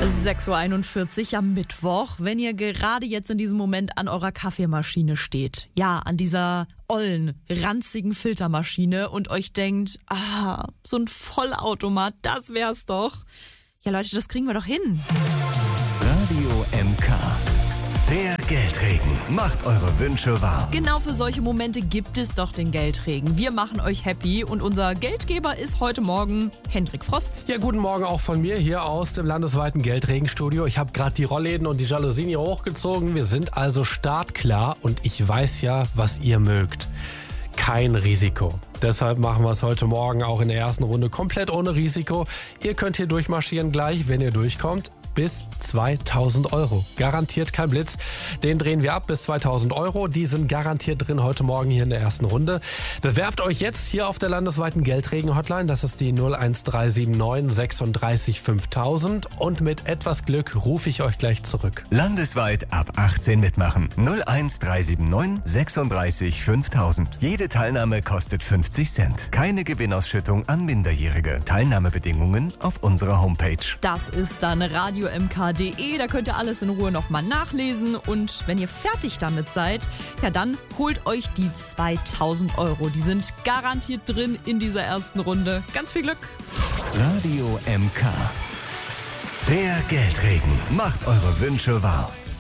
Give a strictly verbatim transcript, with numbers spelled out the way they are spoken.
sechs Uhr einundvierzig am Mittwoch, wenn ihr gerade jetzt in diesem Moment an eurer Kaffeemaschine steht. Ja, an dieser ollen, ranzigen Filtermaschine und euch denkt, ah, so ein Vollautomat, das wär's doch. Ja Leute, das kriegen wir doch hin. Radio M K. Der Geldregen macht eure Wünsche wahr. Genau für solche Momente gibt es doch den Geldregen. Wir machen euch happy und unser Geldgeber ist heute Morgen Hendrik Frost. Ja, guten Morgen auch von mir hier aus dem landesweiten Geldregenstudio. Ich habe gerade die Rollläden und die Jalousien hier hochgezogen. Wir sind also startklar und ich weiß ja, was ihr mögt. Kein Risiko. Deshalb machen wir es heute Morgen auch in der ersten Runde komplett ohne Risiko. Ihr könnt hier durchmarschieren gleich, wenn ihr durchkommt. Bis zweitausend Euro. Garantiert kein Blitz. Den drehen wir ab bis zweitausend Euro. Die sind garantiert drin heute Morgen hier in der ersten Runde. Bewerbt euch jetzt hier auf der landesweiten Geldregen-Hotline. Das ist die null eins drei sieben neun sechsunddreißig fünftausend. Und mit etwas Glück rufe ich euch gleich zurück. Landesweit ab achtzehn mitmachen. null eins drei sieben neun sechsunddreißig fünftausend. Jede Teilnahme kostet fünfzig Cent. Keine Gewinnausschüttung an Minderjährige. Teilnahmebedingungen auf unserer Homepage. Das ist dann radio m k punkt d e, da könnt ihr alles in Ruhe nochmal nachlesen und wenn ihr fertig damit seid, ja dann holt euch die zweitausend Euro. Die sind garantiert drin in dieser ersten Runde. Ganz viel Glück! Radio M K. Der Geldregen macht eure Wünsche wahr.